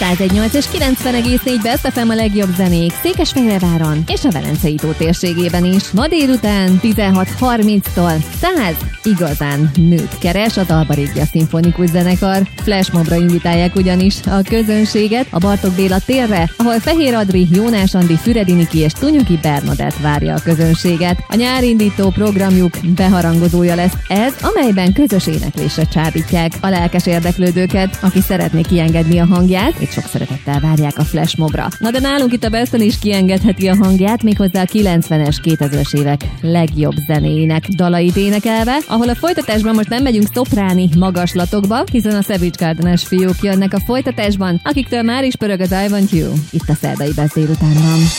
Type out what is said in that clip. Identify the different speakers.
Speaker 1: 101.8 és 90,4 Best FM a legjobb zenék Székesfehérváron és a Velencei-tó térségében is. Ma délután 16:30-tól 100 igazán nőt keres a Dalbarégja Szimfonikus Zenekar. Flashmobra invitálják ugyanis a közönséget a Bartók Béla térre, ahol Fehér Adri, Jónás Andi, Füredi Niki és Tunyuki Bernadett várja a közönséget. A nyárindító programjuk beharangozója lesz ez, amelyben közös éneklésre csábítják a lelkes érdeklődőket, aki szeretné kiengedni a hangját, és sok szeretettel várják a flashmobra. Na de nálunk itt a Besten is kiengedheti a hangját, méghozzá a 90-es, 2000-es évek legjobb zenéinek dalait énekelve, ahol a folytatásban most nem megyünk szopráni magaslatokba, hiszen a Savage Garden-es fiúk jönnek a folytatásban, akiktől már is pörög az I Want You, itt a szerdai Best délutánban.